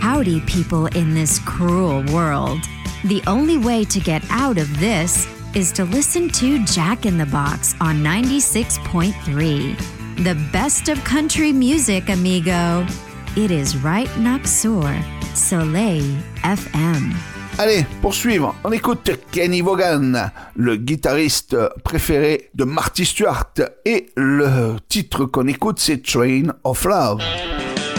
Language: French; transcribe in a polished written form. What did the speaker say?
Howdy, people in this cruel world. The only way to get out of this is to listen to Jack in the Box on 96.3. The best of country music, amigo. It is right next door, Soleil FM. Allez, pour suivre, on écoute Kenny Vaughan, le guitariste préféré de Marty Stuart. Et le titre qu'on écoute, c'est Train of Love.